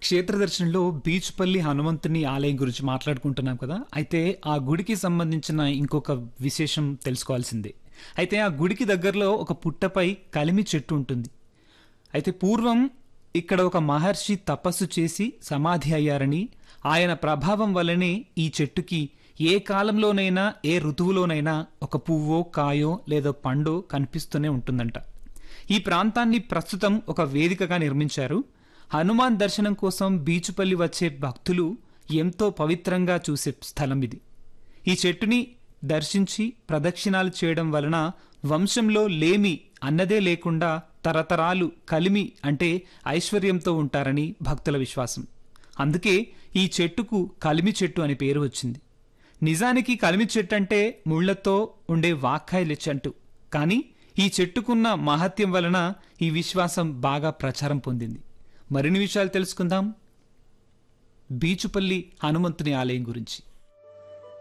క్షేత్ర దర్శనంలో బీచుపల్లి హనుమంతుని ఆలయం గురించి మాట్లాడుకుంటున్నాం కదా. అయితే ఆ గుడికి సంబంధించిన ఇంకొక విశేషం తెలుసుకోవాల్సిందే. అయితే ఆ గుడికి దగ్గరలో ఒక పుట్టపై కలిమి చెట్టు ఉంటుంది. అయితే పూర్వం ఇక్కడ ఒక మహర్షి తపస్సు చేసి సమాధి అయ్యారని, ఆయన ప్రభావం వల్లనే ఈ చెట్టుకి ఏ కాలంలోనైనా ఏ ఋతువులోనైనా ఒక పువ్వో కాయో లేదా పండో కనిపిస్తూనే ఉంటుందంట. ఈ ప్రాంతాన్ని ప్రస్తుతం ఒక వేదికగా నిర్మించారు. హనుమాన్ దర్శనం కోసం బీచుపల్లి వచ్చే భక్తులు ఎంతో పవిత్రంగా చూసే స్థలం ఇది. ఈ చెట్టుని దర్శించి ప్రదక్షిణాలు చేయడం వలన వంశంలో లేమి అన్నదే లేకుండా తరతరాలు కలిమి అంటే ఐశ్వర్యంతో ఉంటారని భక్తుల విశ్వాసం. అందుకే ఈ చెట్టుకు కలిమి చెట్టు అని పేరు వచ్చింది. నిజానికి కలిమి చెట్టు అంటే ముళ్లతో ఉండే వాక్కాయల చెట్టు. కానీ ఈ చెట్టుకున్న మహత్యం వలన ఈ విశ్వాసం బాగా ప్రచారం పొందింది. మరిన్ని విషయాలు తెలుసుకుందాం బీచుపల్లి హనుమంతుని ఆలయం గురించి.